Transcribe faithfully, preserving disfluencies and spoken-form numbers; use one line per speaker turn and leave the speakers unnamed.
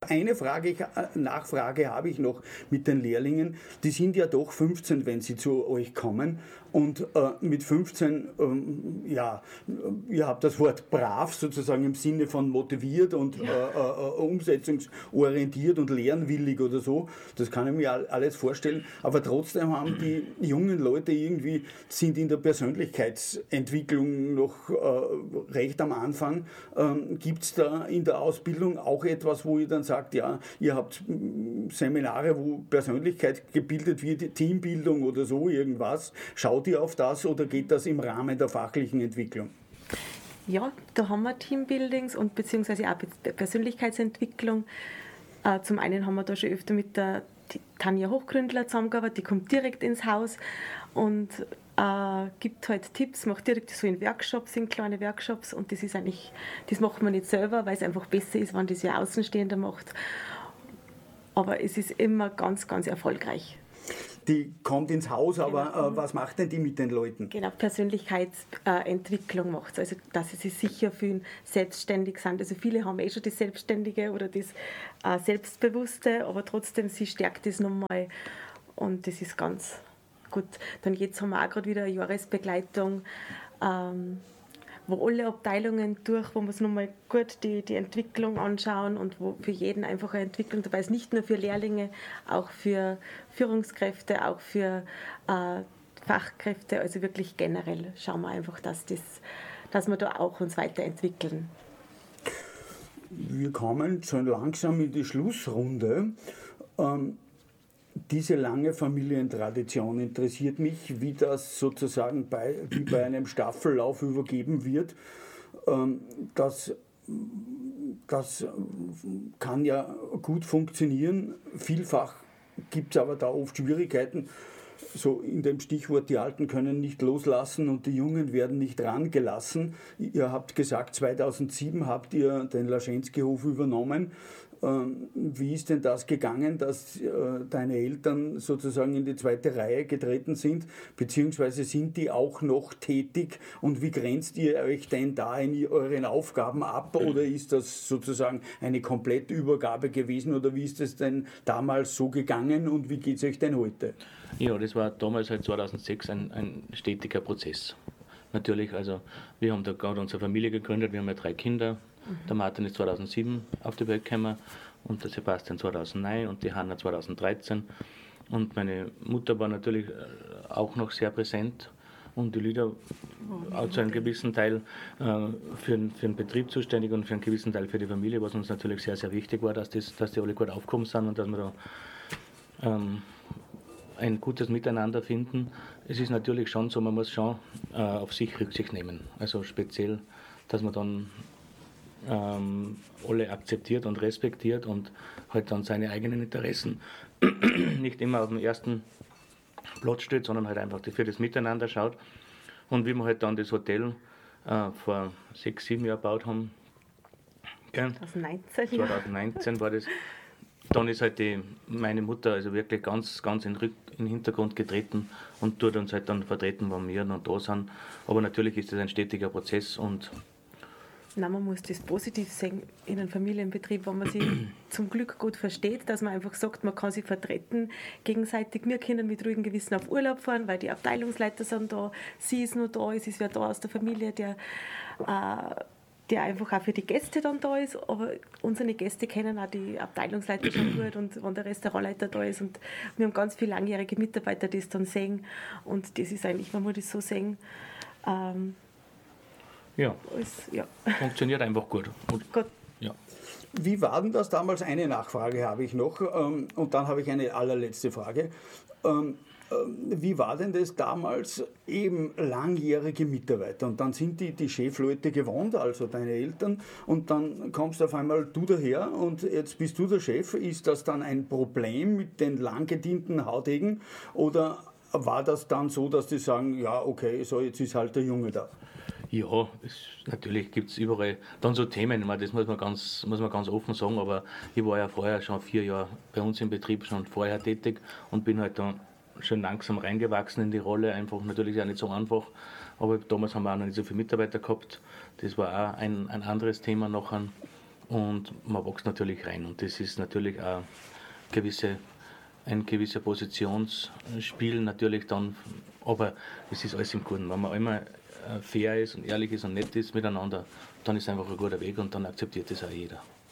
eine Frage, Nachfrage habe ich noch mit den Lehrlingen. Die sind ja doch fünfzehn, wenn sie zu euch kommen. Und äh, mit fünfzehn, ähm, ja, ihr habt das Wort brav sozusagen im Sinne von motiviert und äh, äh, umsetzungsorientiert und lernwillig oder so. Das kann ich mir alles vorstellen. Aber trotzdem haben die jungen Leute irgendwie, sind in der Persönlichkeitsentwicklung noch äh, recht am Anfang. Ähm, Gibt es da in der Ausbildung auch etwas, wo ihr dann sagt, ja, ihr habt Seminare, wo Persönlichkeit gebildet wird, Teambildung oder so irgendwas? Schaut ihr auf das oder geht das im Rahmen der fachlichen Entwicklung?
Ja, da haben wir Teambuildings und beziehungsweise auch Persönlichkeitsentwicklung. Äh, zum einen haben wir da schon öfter mit der Tanja Hochgründler zusammengearbeitet, die kommt direkt ins Haus und äh, gibt halt Tipps, macht direkt so in Workshops, in kleine Workshops und das ist eigentlich, das macht man nicht selber, weil es einfach besser ist, wenn das ja Außenstehender macht. Aber es ist immer ganz, ganz erfolgreich.
Die kommt ins Haus, aber genau. äh, was macht denn die mit den Leuten?
Genau, Persönlichkeitsentwicklung macht es, also dass sie sich sicher fühlen, selbstständig sind. Also viele haben eh schon das Selbstständige oder das äh, Selbstbewusste, aber trotzdem, sie stärkt das nochmal und das ist ganz gut. Dann jetzt haben wir auch gerade wieder eine Jahresbegleitung, ähm, wo alle Abteilungen durch, wo wir uns nochmal gut die, die Entwicklung anschauen und wo für jeden einfach eine Entwicklung dabei ist, nicht nur für Lehrlinge, auch für Führungskräfte, auch für äh, Fachkräfte, also wirklich generell schauen wir einfach, dass, das, dass wir da auch uns weiterentwickeln.
Wir kommen schon langsam in die Schlussrunde. Ähm, Diese lange Familientradition interessiert mich, wie das sozusagen bei, wie bei einem Staffellauf übergeben wird. Das, das kann ja gut funktionieren. Vielfach gibt es aber da oft Schwierigkeiten. So in dem Stichwort, die Alten können nicht loslassen und die Jungen werden nicht rangelassen. Ihr habt gesagt, zweitausendsieben habt ihr den Laschensky-Hof übernommen. Wie ist denn das gegangen, dass deine Eltern sozusagen in die zweite Reihe getreten sind, beziehungsweise sind die auch noch tätig und wie grenzt ihr euch denn da in euren Aufgaben ab oder ist das sozusagen eine Komplettübergabe gewesen oder wie ist es denn damals so gegangen und wie geht es euch denn heute?
Ja, das war damals halt zweitausendsechs ein, ein stetiger Prozess. Natürlich, also wir haben da gerade unsere Familie gegründet, wir haben ja drei Kinder. Der Martin ist zweitausendsieben auf die Welt gekommen und der Sebastian zweitausendneun und die Hanna zweitausenddreizehn. Und meine Mutter war natürlich auch noch sehr präsent und die Lydia auch zu einem gewissen Teil äh, für, für den Betrieb zuständig und für einen gewissen Teil für die Familie, was uns natürlich sehr, sehr wichtig war, dass, das, dass die alle gut aufgekommen sind und dass wir da ähm, ein gutes Miteinander finden. Es ist natürlich schon so, man muss schon äh, auf sich Rücksicht nehmen. Also speziell, dass man dann ähm, alle akzeptiert und respektiert und halt dann seine eigenen Interessen nicht immer auf den ersten Platz steht, sondern halt einfach für das Miteinander schaut. Und wie wir halt dann das Hotel äh, vor sechs, sieben Jahren gebaut haben, gell?
zweitausendneunzehn,
zweitausendneunzehn war das. Dann ist halt die, meine Mutter also wirklich ganz, ganz in, Rück, in den Hintergrund getreten und tut uns halt dann vertreten, wenn wir dann da sind. Aber natürlich ist das ein stetiger Prozess und
Nein, man muss das positiv sehen in einem Familienbetrieb, wenn man sich zum Glück gut versteht, dass man einfach sagt, man kann sich vertreten gegenseitig. Wir können mit ruhigem Gewissen auf Urlaub fahren, weil die Abteilungsleiter sind da, sie ist noch da, es ist wer da aus der Familie, der, äh, der einfach auch für die Gäste dann da ist. Aber unsere Gäste kennen auch die Abteilungsleiter schon gut und wenn der Restaurantleiter da ist. Und wir haben ganz viele langjährige Mitarbeiter, die es dann sehen. Und das ist eigentlich, man muss das so sehen, ähm,
Ja,
alles, ja,
funktioniert einfach gut. Und,
gut.
Ja.
Wie war denn das damals? Eine Nachfrage habe ich noch ähm, und dann habe ich eine allerletzte Frage. Ähm, ähm, wie war denn das damals eben langjährige Mitarbeiter und dann sind die, die Chefleute gewohnt, also deine Eltern und dann kommst auf einmal du daher und jetzt bist du der Chef. Ist das dann ein Problem mit den lang gedienten Haudegen oder war das dann so, dass die sagen, ja okay, so jetzt ist halt der Junge da?
Ja, es, natürlich gibt es überall dann so Themen, das muss man, ganz, muss man ganz offen sagen, aber ich war ja vorher schon vier Jahre bei uns im Betrieb schon vorher tätig und bin halt dann schon langsam reingewachsen in die Rolle, einfach natürlich auch nicht so einfach, aber damals haben wir auch noch nicht so viele Mitarbeiter gehabt, das war auch ein, ein anderes Thema nachher und man wächst natürlich rein. Und das ist natürlich auch gewisse, ein gewisser Positionsspiel natürlich dann, aber es ist alles im Guten. Wenn man einmal fair ist und ehrlich ist und nett ist miteinander, dann ist einfach ein guter Weg und dann akzeptiert das auch jeder.